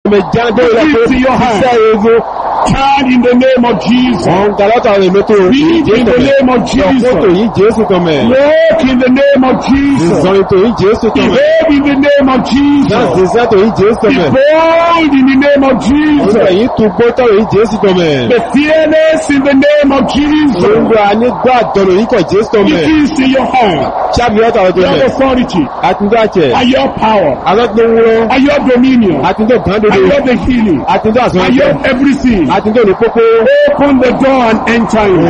Lift your hand. Turn in the name of Jesus. Read in the name of Jesus. Walk in the name of Jesus. Behave in the name of Jesus. Be bold in the name of Jesus. Be fearless in the name of Jesus. It is in your hand. Your authority. And your power. And your dominion. And your the healing. And your everything. Open the door and enter in.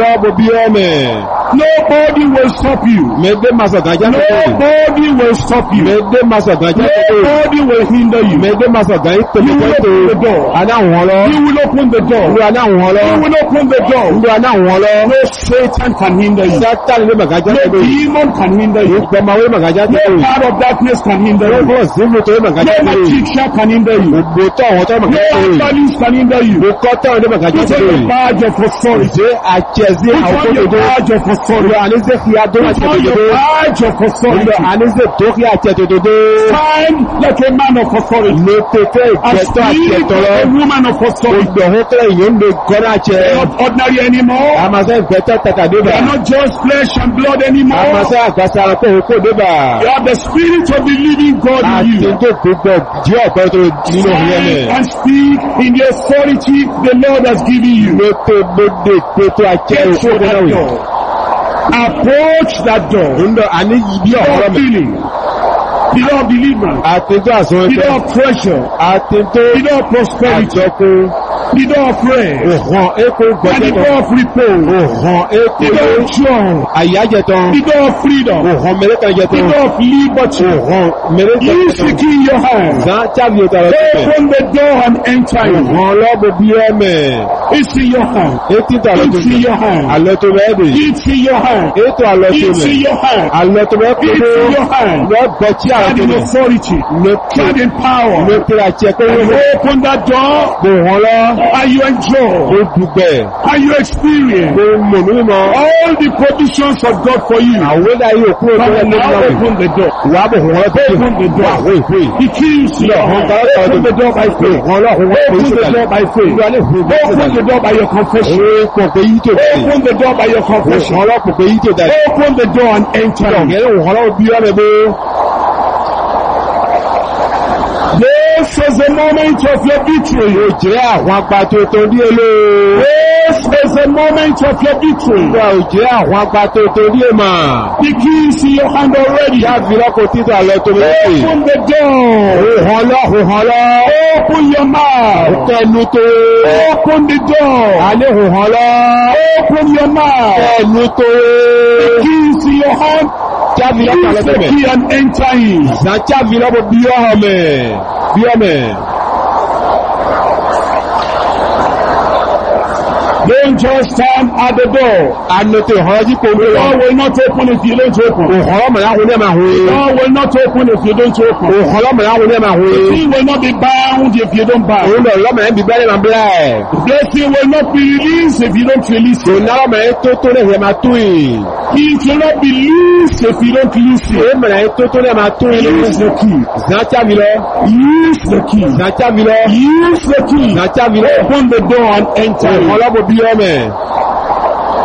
Nobody will stop you. Nobody will stop you. Nobody will hinder you. You will open the door. You will open the door. You will open the door. No Satan can hinder you. No demon can hinder you. No power of darkness can hinder you. No magician can hinder you. No police can hinder you. Put on the badge of authority. Put on your badge of authority. Put on your badge of authority. Stand like a man of authority. And speak like a woman of authority. They are not ordinary anymore. They are not just flesh and blood anymore. You have the Spirit of the living God in you. Stand and speak in the authority the Lord has given you. Get to that door. Approach that door. Door of healing. The door of deliverance. The door of treasure. The door of prosperity. The door of prayer. And the door of repose. The door of joy. The door of freedom. The door of liberty. Use the key in your hand. Open the door and enter in. It's in your hand. It's in your hand. It's in your hand. It's in your hand. It's in your hand. And in authority. And in power. And open that door. And you enjoy. And you experience all the provisions of God for you. Now open the door. Open the door. The keys. Open the door by faith. Open the door by faith. Open the door by your confession. Open the door by your confession. Open the door and enter. This is the moment of your victory. This is the moment of your victory. The key is in your hand already. Open the door. Open your mouth. Open the door. Open your mouth. The key is in your hand. Use the key and enter in. Don't just stand at the door. The door will not open if you don't open. The door will not open if you don't open. The thing will not be bound if you don't bound. The blessing will not be released if you don't release it. It will not be loose if you don't loose it. Use the key. Use the key. Use the key. Open the door and enter. Amen.